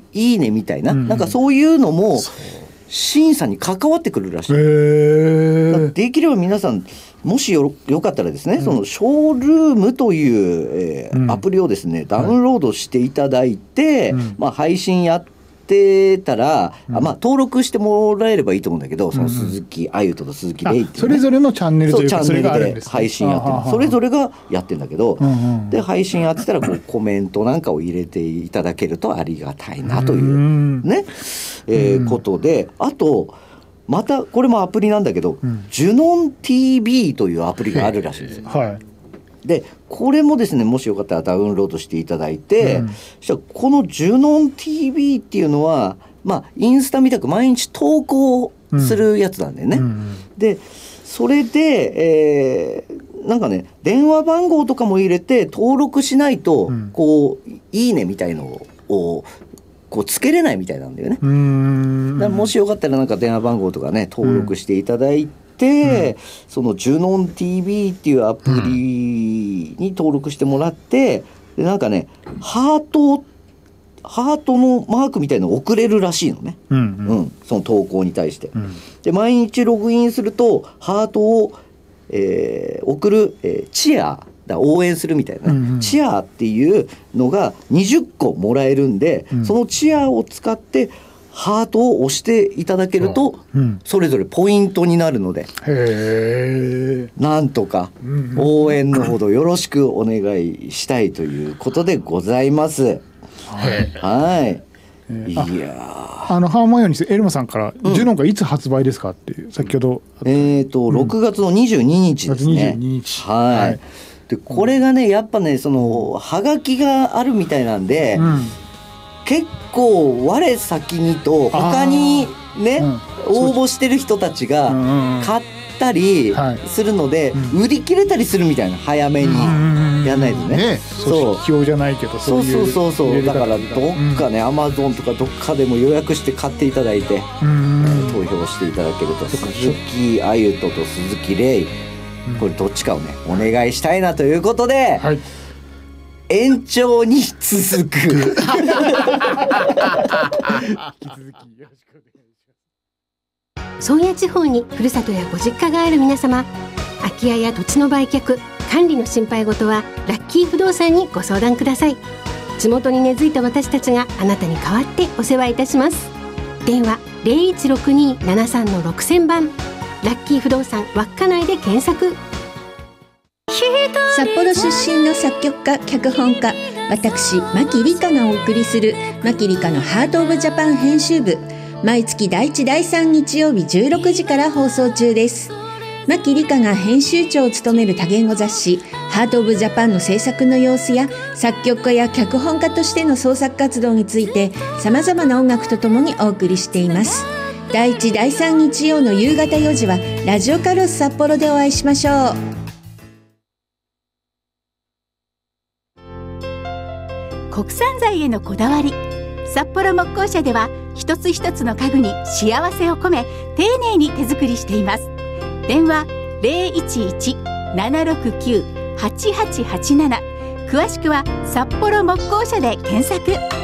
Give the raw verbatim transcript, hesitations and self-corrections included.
いいねみたいな、 うん、 なんかそういうのも審査に関わってくるらしい。できれば皆さんもし よ, よかったらですね、うん、そのショールームという、えーうん、アプリをですねダウンロードしていただいて、うんまあ、配信やってたら、うんまあ、登録してもらえればいいと思うんだけど、その鈴木あゆとと鈴木レイっていう、ね、 それぞれのチャンネルというかそれがあるんです、ね、配信やってる、それぞれがやってるんだけど、うんうん、で配信やってたらこうコメントなんかを入れていただけるとありがたいなという、うん、ね、えー、ことで、あとまたこれもアプリなんだけど、うん、ジュノン ティービー というアプリがあるらしいんですよ、はい、でこれもですねもしよかったらダウンロードしていただいて、うん、そしたらこのジュノン ティービー っていうのは、まあ、インスタみたく毎日投稿するやつなんだよね、うんうん、でそれで、えー、なんかね電話番号とかも入れて登録しないと、うん、こういいねみたいのをこうつけれないみたいなんだよね。うーん、だからもしよかったらなんか電話番号とかね登録していただいて、うん、そのジュノン ティービー っていうアプリに登録してもらって、でなんかねハートハートのマークみたいなのを送れるらしいのね、うんうんうん、その投稿に対して、うん、で毎日ログインするとハートを、えー、送る、えー、チア応援するみたいな、うんうん、チアっていうのがにじゅっこもらえるんで、うん、そのチアを使ってハートを押していただけると、うん、それぞれポイントになるので、へー、なんとか応援のほどよろしくお願いしたいということでございます。はい、いやあのハーマイオニーエルマさんから、うん、ジュノンがいつ発売ですかっていう先ほどえーと、うん、ろくがつのにじゅうににちですね。 にじゅうににち、 はい、はい、でこれがねやっぱねそのハガキがあるみたいなんで、うん、結構我先にと他にね、うん、応募してる人たちが買ったりするので、うん、売り切れたりするみたいな、早めにやらないとね、ね、 そう秘境じゃないけどそういうそうそうそうだからどっかね、うん、Amazon とかどっかでも予約して買っていただいて、うん、えー、投票していただけると鈴木あゆとと鈴木レイ、これどっちかをねお願いしたいなということで、はい、延長に続く引き続きよろしくお願いします。 宗谷地方にふるさとやご実家がある皆様、空き家や土地の売却管理の心配事はラッキー不動産にご相談ください。地元に根付いた私たちがあなたに代わってお世話いたします。電話 ゼロいちろくにーななさんのろくせんばん、ラッキー不動産稚内で検索。 札幌出身の作曲家脚本家私牧理香がお送りする牧理香のハートオブジャパン編集部、毎月だいいちだいさん日曜日じゅうろくじから放送中です。牧理香が編集長を務める多言語雑誌ハートオブジャパンの制作の様子や作曲家や脚本家としての創作活動について様々な音楽とともにお送りしています。だいいちだいさん日曜の夕方よじはラジオカロス札幌でお会いしましょう。 国産材へのこだわり、札幌木工社では一つ一つの家具に幸せを込め丁寧に手作りしています。電話 ゼロいちいち ななろくきゅう はちはちはちなな、詳しくは札幌木工社で検索。